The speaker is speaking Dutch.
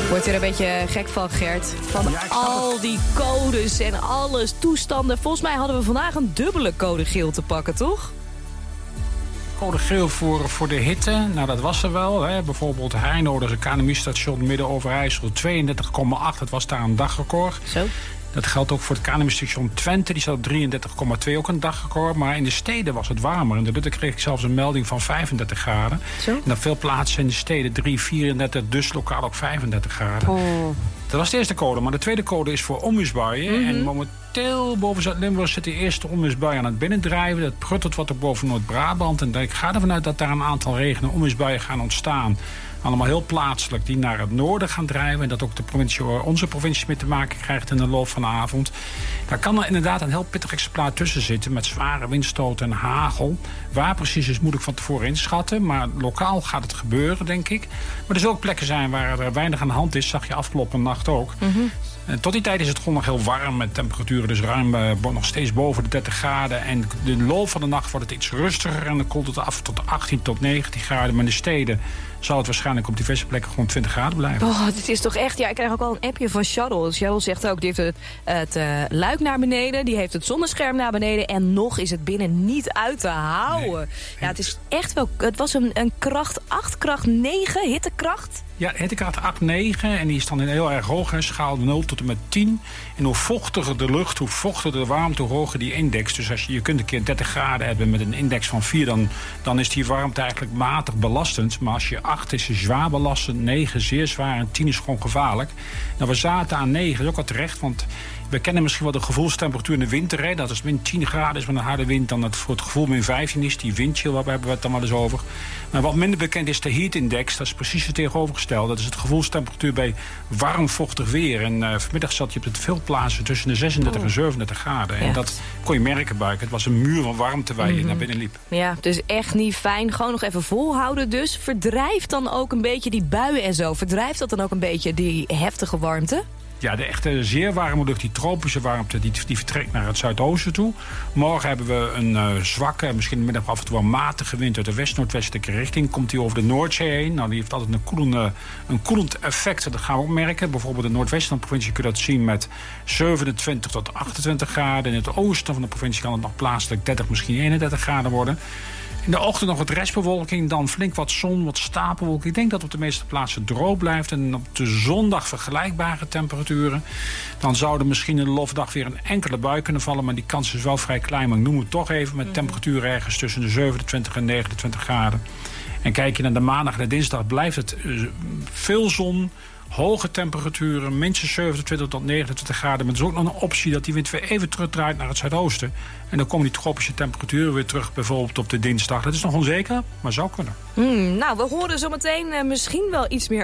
Wordt er een beetje gek van, Gert. Van al die codes en alles, toestanden. Volgens mij hadden we vandaag een dubbele code geel te pakken, toch? Code geel voor de hitte, nou dat was er wel. Hè. Bijvoorbeeld Heino, dat is een KNMI-station Midden-Overijssel, 32,8. Dat was daar een dagrecord. Zo. Dat geldt ook voor het KNMI-station Twente. Die staat op 33,2, ook een dagrecord. Maar in de steden was het warmer. In de Lutte kreeg ik zelfs een melding van 35 graden. Zo? En op veel plaatsen in de steden 3, 34, dus lokaal ook 35 graden. Oh. Dat was de eerste code. Maar de tweede code is voor onweersbuien. Mm-hmm. En momenteel boven Zuid-Limburg zit de eerste onweersbui aan het binnendrijven. Dat pruttelt wat op boven Noord-Brabant. En ik ga ervan uit dat daar een aantal regen- en onweersbuien gaan ontstaan. Allemaal heel plaatselijk, die naar het noorden gaan drijven. En dat ook onze provincie mee te maken krijgt in de loop van de avond. Daar kan er inderdaad een heel pittig exemplaar tussen zitten. Met zware windstoten en hagel. Waar precies is moeilijk van tevoren inschatten. Maar lokaal gaat het gebeuren, denk ik. Maar er zullen ook plekken zijn waar er weinig aan de hand is. Zag je afgelopen nacht ook. Mm-hmm. Tot die tijd is het gewoon nog heel warm. Met temperaturen dus ruim nog steeds boven de 30 graden. En de loop van de nacht wordt het iets rustiger. En dan koelt het af tot 18 tot 19 graden. Maar in de steden zal het waarschijnlijk op diverse plekken gewoon 20 graden blijven. Oh, dit is toch echt... Ja, ik krijg ook al een appje van Shuttle. Shuttle zegt ook, die heeft het luik naar beneden. Die heeft het zonnescherm naar beneden. En nog is het binnen niet uit te houden. Nee. Ja, het is echt wel... Het was een kracht 8, kracht 9, hittekracht. Ja, hittekracht 8, 9. En die is dan heel erg hoog. Hè, schaal 0 tot en met 10. En hoe vochtiger de lucht, hoe vochtiger de warmte, hoe hoger die index. Dus als je kunt een keer 30 graden hebben met een index van 4... dan is die warmte eigenlijk matig belastend. Maar als je 8 is zwaar belastend, 9 zeer zwaar en 10 is gewoon gevaarlijk. Nou, we zaten aan 9, dat is ook wat terecht, want... We kennen misschien wel de gevoelstemperatuur in de winter. Hè? Dat als het min 10 graden is met een harde wind... dan het voor het gevoel min 15 is. Die windchill, waar hebben we het dan wel eens over. Maar wat minder bekend is de heat index. Dat is precies het tegenovergestelde. Dat is het gevoelstemperatuur bij warm, vochtig weer. En vanmiddag zat je op het veel plaatsen tussen de 36 en 37 graden. Ja. En dat kon je merken buiten. Het was een muur van warmte waar je naar binnen liep. Ja, dus echt niet fijn. Gewoon nog even volhouden dus. Verdrijft dan ook een beetje die buien en zo? Verdrijft dat dan ook een beetje die heftige warmte? Ja, de echte zeer warme lucht, die tropische warmte, die vertrekt naar het zuidoosten toe. Morgen hebben we een zwakke, misschien in de middag af en toe een matige wind uit de west-noordwestelijke richting. Komt die over de Noordzee heen. Nou, die heeft altijd een koelend effect. Dat gaan we ook merken. Bijvoorbeeld in de noordwestelijke provincie kun je dat zien met 27 tot 28 graden. In het oosten van de provincie kan het nog plaatselijk 30, misschien 31 graden worden. In de ochtend nog wat restbewolking, dan flink wat zon, wat stapelwolken. Ik denk dat het op de meeste plaatsen droog blijft. En op de zondag vergelijkbare temperaturen. Dan zou er misschien in de loop van de dag weer een enkele bui kunnen vallen. Maar die kans is wel vrij klein. Maar ik noem het toch even met temperaturen ergens tussen de 27 en 29 graden. En kijk je naar de maandag en de dinsdag, blijft het veel zon. Hoge temperaturen, minstens 27 tot 29 graden. Maar er is ook nog een optie dat die wind weer even terugdraait naar het zuidoosten. En dan komen die tropische temperaturen weer terug, bijvoorbeeld op de dinsdag. Dat is nog onzeker, maar zou kunnen. Nou, we horen zometeen misschien wel iets meer